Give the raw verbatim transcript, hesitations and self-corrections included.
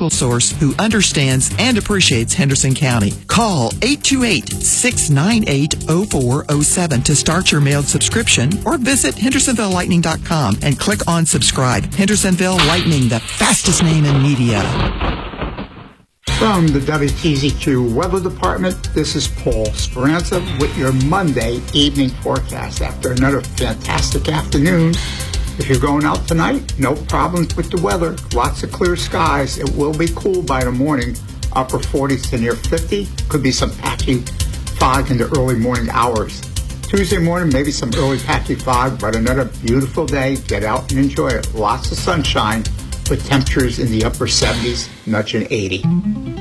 local source who understands and appreciates Henderson County. Call eight two eight, six nine eight, zero four zero seven to start your mailed subscription or visit hendersonville lightning dot com and click on subscribe. Hendersonville Lightning, the fastest name in media. From the W T Z Q Weather Department, this is Paul Speranza with your Monday evening forecast after another fantastic afternoon. If you're going out tonight, no problems with the weather. Lots of clear skies. It will be cool by the morning, upper forties to near fifty. Could be some patchy fog in the early morning hours. Tuesday morning, maybe some early patchy fog, but another beautiful day. Get out and enjoy it. Lots of sunshine with temperatures in the upper seventies, nudging eighty.